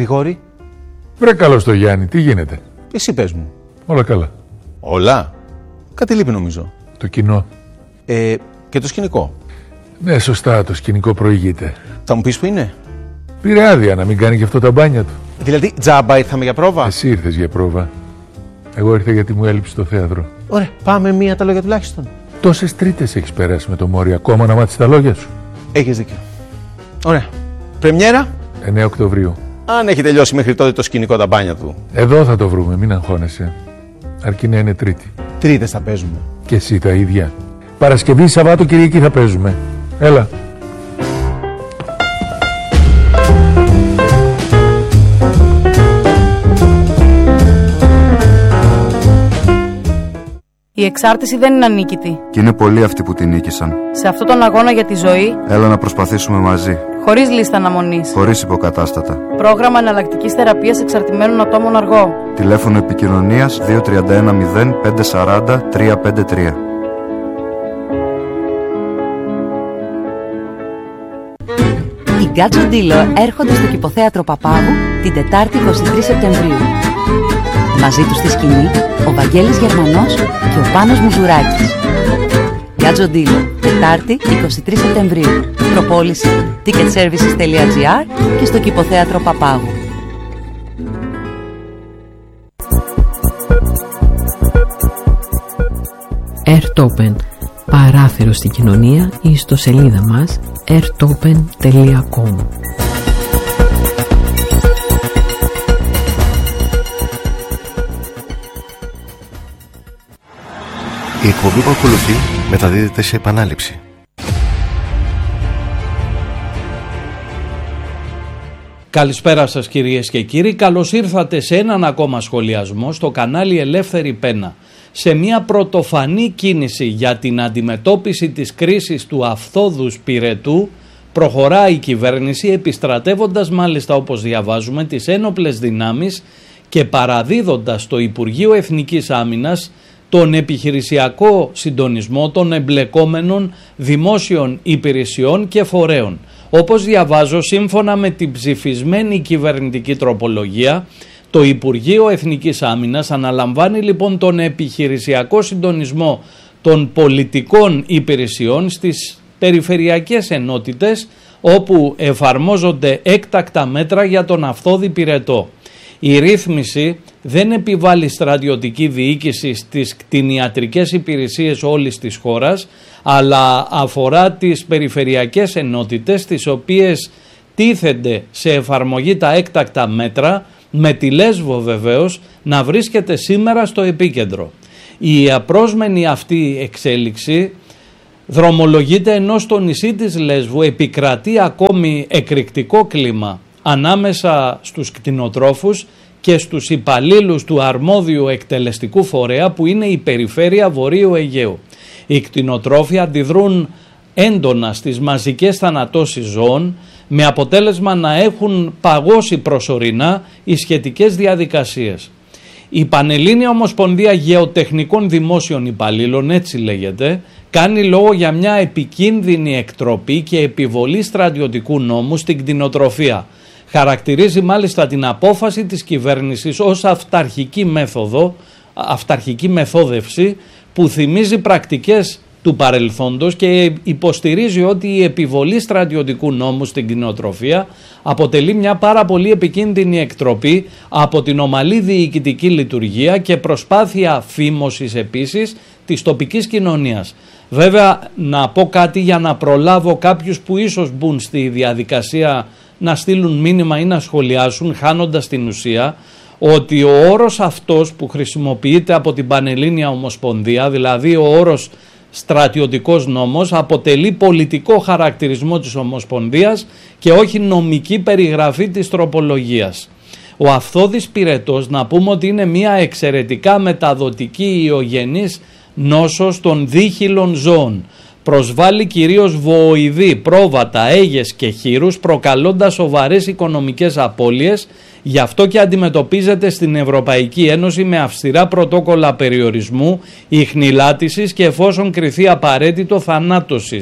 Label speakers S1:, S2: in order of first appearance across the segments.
S1: Γρηγόρη.
S2: Βρε καλώς το Γιάννη, τι γίνεται?
S1: Εσύ πες μου.
S2: Όλα καλά.
S1: Όλα. Κάτι λείπει νομίζω.
S2: Το κοινό.
S1: Και το σκηνικό.
S2: Ναι, σωστά, το σκηνικό προηγείται.
S1: Θα μου πεις που είναι?
S2: Πήρε άδεια να μην κάνει και αυτό τα μπάνια του.
S1: Δηλαδή τζάμπα ήρθαμε για πρόβα?
S2: Εσύ ήρθες για πρόβα. Εγώ ήρθα γιατί μου έλειψε το θέατρο.
S1: Ωραία, πάμε μία τα λόγια τουλάχιστον.
S2: Τόσες τρίτες έχεις περάσει με το Μόρι, ακόμα να μάθεις τα λόγια σου.
S1: Έχεις δίκιο. Ωραία. Πρεμιέρα?
S2: 9 Οκτωβρίου.
S1: Αν έχει τελειώσει μέχρι τότε το σκηνικό τα μπάνια του.
S2: Εδώ θα το βρούμε, μην αγχώνεσαι. Αρκεί να είναι Τρίτη.
S1: Τρίτες θα παίζουμε.
S2: Και εσύ τα ίδια. Παρασκευή, Σαββάτο, Κυριακή θα παίζουμε. Έλα.
S3: Η εξάρτηση δεν είναι ανίκητη.
S4: Και είναι πολλοί αυτοί που την νίκησαν.
S3: Σε αυτόν τον αγώνα για τη ζωή,
S4: έλα να προσπαθήσουμε μαζί.
S3: χωρίς λίστα αναμονής.
S4: Χωρίς υποκατάστατα.
S3: Πρόγραμμα εναλλακτικής θεραπείας εξαρτημένων ατόμων αργό.
S4: Τηλέφωνο επικοινωνίας 2310 540 353.
S5: Οι Γκάτζο Ντίλο έρχονται στο Κηποθέατρο Παπάγου την Τετάρτη 23 Σεπτεμβρίου. Μαζί τους στη σκηνή ο Βαγγέλης Γερμανός και ο Πάνος Μουζουράκης. Γκάτζο Ντίλο, Τετάρτη 23 Σεπτεμβρίου. Προπόληση ticketservices.gr και στο Κηποθέατρο Παπάγου.
S6: Airtopen, παράθυρο στην κοινωνία, η ιστοσελίδα μας airtopen.com.
S7: Η εκπομπή που ακολουθεί μεταδίδεται σε επανάληψη.
S8: Καλησπέρα σας κυρίες και κύριοι, καλώς ήρθατε σε έναν ακόμα σχολιασμό στο κανάλι Ελεύθερη Πένα. Σε μια πρωτοφανή κίνηση για την αντιμετώπιση της κρίσης του αυθόδους πυρετού προχωράει η κυβέρνηση, επιστρατεύοντας μάλιστα, όπως διαβάζουμε, τις ένοπλες δυνάμεις και παραδίδοντας στο Υπουργείο Εθνικής Άμυνας τον επιχειρησιακό συντονισμό των εμπλεκόμενων δημόσιων υπηρεσιών και φορέων. Όπως διαβάζω, σύμφωνα με την ψηφισμένη κυβερνητική τροπολογία, το Υπουργείο Εθνικής Άμυνας αναλαμβάνει λοιπόν τον επιχειρησιακό συντονισμό των πολιτικών υπηρεσιών στις περιφερειακές ενότητες όπου εφαρμόζονται έκτακτα μέτρα για τον αυθόδη πυρετό. Η ρύθμιση δεν επιβάλλει στρατιωτική διοίκηση στις κτηνιατρικές υπηρεσίες όλης της χώρας, αλλά αφορά τις περιφερειακές ενότητες τις οποίες τίθενται σε εφαρμογή τα έκτακτα μέτρα, με τη Λέσβο βεβαίως να βρίσκεται σήμερα στο επίκεντρο. Η απρόσμενη αυτή εξέλιξη δρομολογείται ενώ στο νησί της Λέσβου επικρατεί ακόμη εκρηκτικό κλίμα ανάμεσα στους κτηνοτρόφους και στους υπαλλήλους του αρμόδιου εκτελεστικού φορέα που είναι η περιφέρεια Βορείου Αιγαίου. Οι κτηνοτρόφοι αντιδρούν έντονα στις μαζικές θανατώσεις ζώων με αποτέλεσμα να έχουν παγώσει προσωρινά οι σχετικές διαδικασίες. Η Πανελλήνια Ομοσπονδία Γεωτεχνικών Δημόσιων Υπαλλήλων, έτσι λέγεται, κάνει λόγο για μια επικίνδυνη εκτροπή και επιβολή στρατιωτικού νόμου στην κτηνοτροφία. Χαρακτηρίζει μάλιστα την απόφαση της κυβέρνησης ως αυταρχική μεθόδευση που θυμίζει πρακτικές του παρελθόντος και υποστηρίζει ότι η επιβολή στρατιωτικού νόμου στην κτηνοτροφία αποτελεί μια πάρα πολύ επικίνδυνη εκτροπή από την ομαλή διοικητική λειτουργία και προσπάθεια φήμωσης επίσης της τοπικής κοινωνίας. Βέβαια, να πω κάτι για να προλάβω κάποιους που ίσως μπουν στη διαδικασία να στείλουν μήνυμα ή να σχολιάσουν χάνοντας την ουσία, ότι ο όρος αυτός που χρησιμοποιείται από την Πανελλήνια Ομοσπονδία, δηλαδή ο όρος στρατιωτικός νόμος, αποτελεί πολιτικό χαρακτηρισμό της Ομοσπονδίας και όχι νομική περιγραφή της τροπολογίας. Ο αυθόδης πυρετός, να πούμε ότι είναι μια εξαιρετικά μεταδοτική ιογενής νόσος των δίχυλων ζώων. Προσβάλλει κυρίως βοηδή, πρόβατα, αίγες και χείρους, προκαλώντας σοβαρές οικονομικές απώλειες. Γι' αυτό και αντιμετωπίζεται στην Ευρωπαϊκή Ένωση με αυστηρά πρωτόκολλα περιορισμού, ιχνηλάτησης και εφόσον κριθεί απαραίτητο θανάτωσης.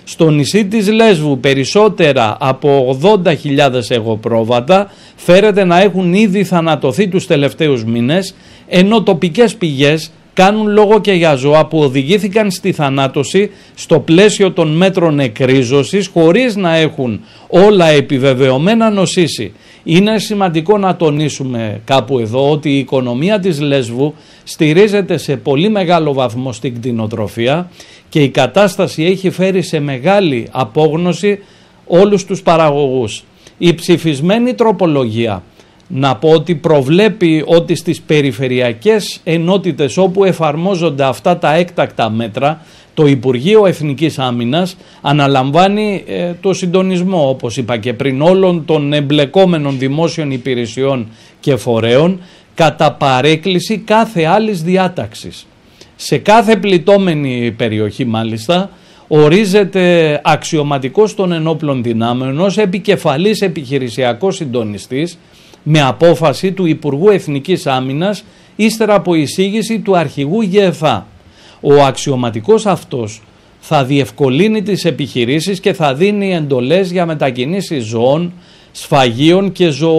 S8: Στο νησί της Λέσβου περισσότερα από 80.000 εγωπρόβατα φέρεται να έχουν ήδη θανατωθεί τους τελευταίους μήνες, ενώ τοπικές πηγές κάνουν λόγο και για ζώα που οδηγήθηκαν στη θανάτωση στο πλαίσιο των μέτρων εκρίζωσης χωρίς να έχουν όλα επιβεβαιωμένα νοσήσει. Είναι σημαντικό να τονίσουμε κάπου εδώ ότι η οικονομία της Λέσβου στηρίζεται σε πολύ μεγάλο βαθμό στην κτηνοτροφία και η κατάσταση έχει φέρει σε μεγάλη απόγνωση όλους τους παραγωγούς. Η ψηφισμένη τροπολογία, να πω ότι προβλέπει ότι στις περιφερειακές ενότητες όπου εφαρμόζονται αυτά τα έκτακτα μέτρα, το Υπουργείο Εθνικής Άμυνας αναλαμβάνει το συντονισμό, όπως είπα και πριν, όλων των εμπλεκόμενων δημόσιων υπηρεσιών και φορέων κατά παρέκκληση κάθε άλλης διάταξης. Σε κάθε πληττόμενη περιοχή μάλιστα ορίζεται αξιωματικός των ενόπλων δυνάμεων ως επικεφαλής επιχειρησιακός συντονιστής με απόφαση του Υπουργού Εθνικής Άμυνας ύστερα από εισήγηση του αρχηγού ΓΕΘΑ. Ο αξιωματικός αυτός θα διευκολύνει τις επιχειρήσεις και θα δίνει εντολές για μετακινήσεις ζώων, σφαγίων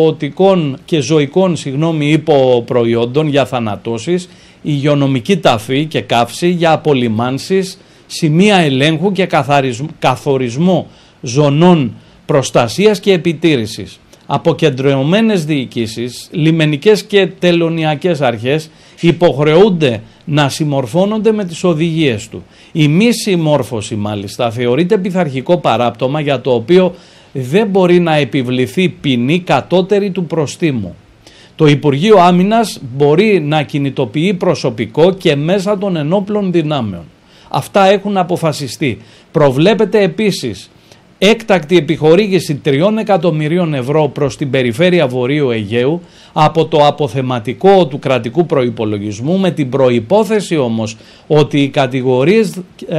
S8: και ζωικών υποπροϊόντων για θανατώσεις, υγειονομική ταφή και καύση για απολυμάνσεις, σημεία ελέγχου και καθορισμό ζωνών προστασίας και επιτήρησης. Αποκεντρωμένες διοικήσεις, λιμενικές και τελωνιακές αρχές υποχρεούνται να συμμορφώνονται με τις οδηγίες του. Η μη συμμόρφωση μάλιστα θεωρείται πειθαρχικό παράπτωμα για το οποίο δεν μπορεί να επιβληθεί ποινή κατώτερη του προστίμου. Το Υπουργείο Άμυνας μπορεί να κινητοποιεί προσωπικό και μέσα των ενόπλων δυνάμεων. Αυτά έχουν αποφασιστεί. Προβλέπεται επίσης έκτακτη επιχορήγηση 3 εκατομμυρίων ευρώ προς την περιφέρεια Βορείου Αιγαίου από το αποθεματικό του κρατικού προϋπολογισμού, με την προϋπόθεση όμως ότι οι κατηγορίες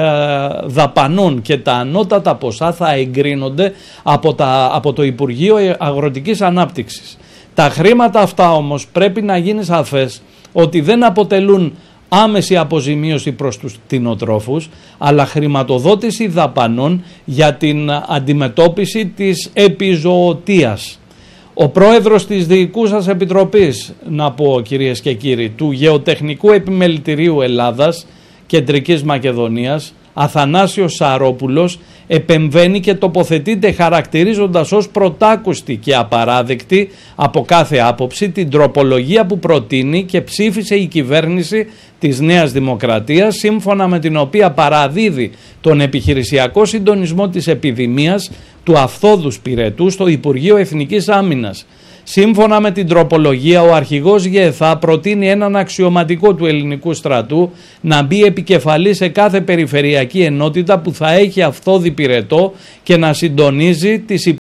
S8: δαπανών και τα ανώτατα ποσά θα εγκρίνονται από το Υπουργείο Αγροτικής Ανάπτυξης. Τα χρήματα αυτά όμως πρέπει να γίνει σαφές ότι δεν αποτελούν άμεση αποζημίωση προς τους κτηνοτρόφους, αλλά χρηματοδότηση δαπανών για την αντιμετώπιση της επιζωοτείας. Ο πρόεδρος της Διοικούσας Επιτροπής, να πω κυρίες και κύριοι, του Γεωτεχνικού Επιμελητηρίου Ελλάδας, Κεντρικής Μακεδονίας, Αθανάσιος Σαρόπουλος, επεμβαίνει και τοποθετείται χαρακτηρίζοντας ως πρωτάκουστη και απαράδεκτη από κάθε άποψη την τροπολογία που προτείνει και ψήφισε η κυβέρνηση της Νέας Δημοκρατίας, σύμφωνα με την οποία παραδίδει τον επιχειρησιακό συντονισμό της επιδημίας του Αυθόδους Πυρετού στο Υπουργείο Εθνικής Άμυνας. Σύμφωνα με την τροπολογία, ο αρχηγός ΓΕΘΑ προτείνει έναν αξιωματικό του ελληνικού στρατού να μπει επικεφαλής σε κάθε περιφερειακή ενότητα που θα έχει Αυθόδη Πυρετό και να συντονίζει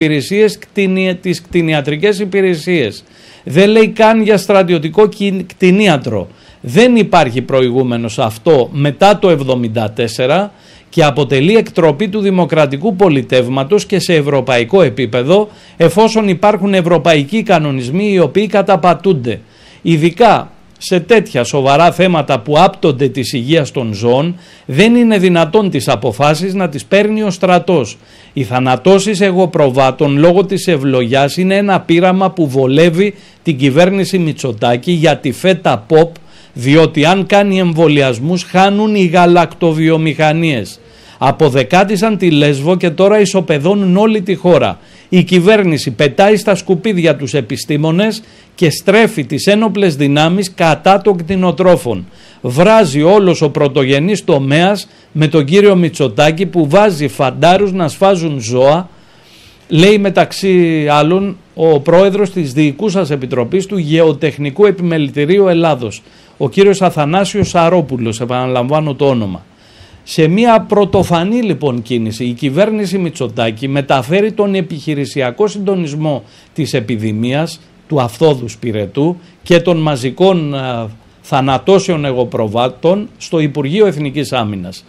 S8: τις κτηνιατρικές υπηρεσίες. Δεν λέει καν για στρατιωτικό κτηνίατρο. Δεν υπάρχει προηγούμενος αυτό μετά το 1974 και αποτελεί εκτροπή του δημοκρατικού πολιτεύματος και σε ευρωπαϊκό επίπεδο, εφόσον υπάρχουν ευρωπαϊκοί κανονισμοί οι οποίοι καταπατούνται. Ειδικά σε τέτοια σοβαρά θέματα που άπτονται της υγείας των ζώων, δεν είναι δυνατόν τις αποφάσεις να τις παίρνει ο στρατός. Οι θανατώσεις εγωπροβάτων λόγω της ευλογιάς είναι ένα πείραμα που βολεύει την κυβέρνηση Μητσοτάκη για τη φέτα pop, διότι αν κάνει εμβολιασμούς χάνουν οι γαλακτοβιομηχανίες. Αποδεκάτησαν τη Λέσβο και τώρα ισοπεδώνουν όλη τη χώρα. Η κυβέρνηση πετάει στα σκουπίδια τους επιστήμονες και στρέφει τις ένοπλες δυνάμεις κατά των κτηνοτρόφων. Βράζει όλος ο πρωτογενής τομέας με τον κύριο Μητσοτάκη που βάζει φαντάρους να σφάζουν ζώα, λέει μεταξύ άλλων ο πρόεδρος της Διοικούσας Επιτροπής του Γεωτεχνικού Επιμελητηρίου Ελλάδος, ο κύριος Αθανάσιος Σαρόπουλος, επαναλαμβάνω το όνομα. Σε μια πρωτοφανή λοιπόν κίνηση η κυβέρνηση Μητσοτάκη μεταφέρει τον επιχειρησιακό συντονισμό της επιδημίας του Αυθόδους Πυρετού και των μαζικών θανατώσεων εγωπροβάτων στο Υπουργείο Εθνικής Άμυνας.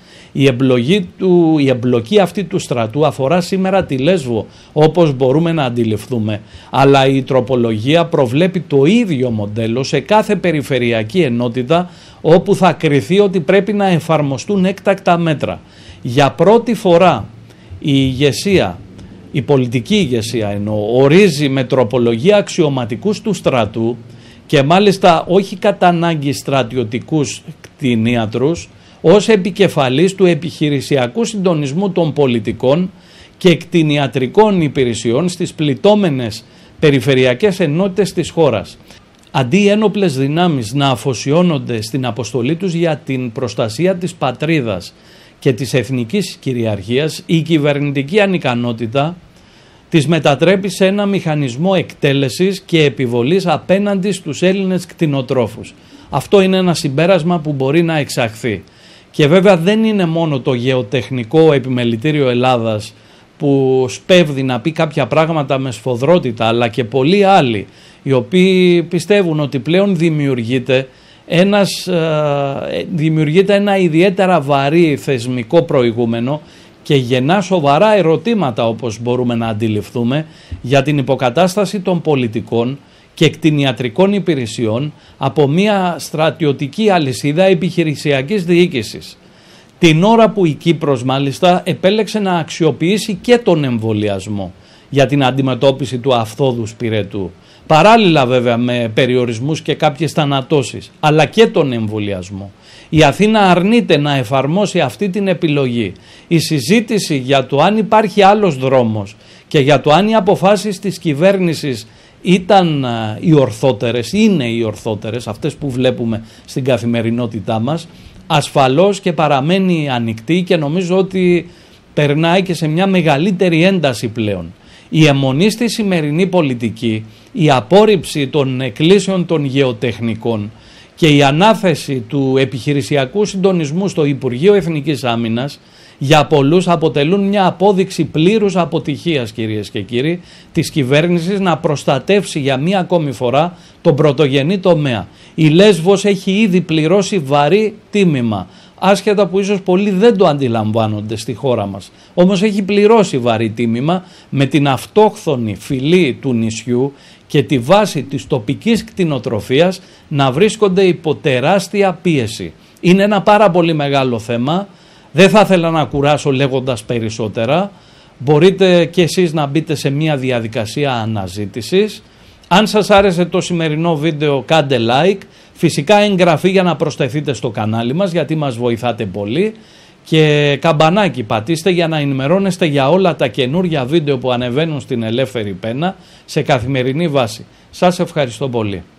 S8: Η εμπλοκή αυτή του στρατού αφορά σήμερα τη Λέσβο, όπως μπορούμε να αντιληφθούμε, αλλά η τροπολογία προβλέπει το ίδιο μοντέλο σε κάθε περιφερειακή ενότητα όπου θα κριθεί ότι πρέπει να εφαρμοστούν έκτακτα μέτρα. Για πρώτη φορά η ηγεσία, η πολιτική ηγεσία εννοώ, ορίζει με τροπολογία αξιωματικούς του στρατού και μάλιστα όχι κατά ανάγκη στρατιωτικούς κτηνίατρους, ως επικεφαλής του επιχειρησιακού συντονισμού των πολιτικών και κτηνιατρικών υπηρεσιών στις πληττόμενες περιφερειακές ενότητες της χώρας. Αντί οι ένοπλες δυνάμεις να αφοσιώνονται στην αποστολή τους για την προστασία της πατρίδας και της εθνικής κυριαρχίας, η κυβερνητική ανικανότητα τις μετατρέπει σε ένα μηχανισμό εκτέλεσης και επιβολής απέναντι στους Έλληνες κτηνοτρόφους. Αυτό είναι ένα συμπέρασμα που μπορεί να εξαχθεί. Και βέβαια δεν είναι μόνο το Γεωτεχνικό Επιμελητήριο Ελλάδας που σπέβδει να πει κάποια πράγματα με σφοδρότητα, αλλά και πολλοί άλλοι οι οποίοι πιστεύουν ότι πλέον δημιουργείται ένα ιδιαίτερα βαρύ θεσμικό προηγούμενο και γεννά σοβαρά ερωτήματα, όπως μπορούμε να αντιληφθούμε, για την υποκατάσταση των πολιτικών και κτηνιατρικών υπηρεσιών από μια στρατιωτική αλυσίδα επιχειρησιακής διοίκησης. Την ώρα που η Κύπρος μάλιστα επέλεξε να αξιοποιήσει και τον εμβολιασμό για την αντιμετώπιση του αυθόδους πυρετού. Παράλληλα βέβαια με περιορισμούς και κάποιες θανατώσεις, αλλά και τον εμβολιασμό. Η Αθήνα αρνείται να εφαρμόσει αυτή την επιλογή. Η συζήτηση για το αν υπάρχει άλλος δρόμος και για το αν οι αποφάσεις της κυβέρνησης ήταν οι ορθότερες, είναι οι ορθότερες, αυτές που βλέπουμε στην καθημερινότητά μας, ασφαλώς και παραμένει ανοιχτή και νομίζω ότι περνάει και σε μια μεγαλύτερη ένταση πλέον. Η αιμονή στη σημερινή πολιτική, η απόρριψη των εκκλήσεων των γεωτεχνικών και η ανάθεση του επιχειρησιακού συντονισμού στο Υπουργείο Εθνικής Άμυνας για πολλούς αποτελούν μια απόδειξη πλήρους αποτυχίας, κυρίες και κύριοι, της κυβέρνησης να προστατεύσει για μία ακόμη φορά τον πρωτογενή τομέα. Η Λέσβος έχει ήδη πληρώσει βαρύ τίμημα, άσχετα που ίσως πολλοί δεν το αντιλαμβάνονται στη χώρα μας. Όμως έχει πληρώσει βαρύ τίμημα με την αυτόχθονη φυλή του νησιού και τη βάση της τοπικής κτηνοτροφίας να βρίσκονται υπό τεράστια πίεση. Είναι ένα πάρα πολύ μεγάλο θέμα. Δεν θα ήθελα να κουράσω λέγοντας περισσότερα. Μπορείτε και εσείς να μπείτε σε μια διαδικασία αναζήτησης. Αν σας άρεσε το σημερινό βίντεο, κάντε like. Φυσικά εγγραφή για να προσθεθείτε στο κανάλι μας, γιατί μας βοηθάτε πολύ. Και καμπανάκι πατήστε για να ενημερώνεστε για όλα τα καινούργια βίντεο που ανεβαίνουν στην Ελεύθερη Πένα σε καθημερινή βάση. Σας ευχαριστώ πολύ.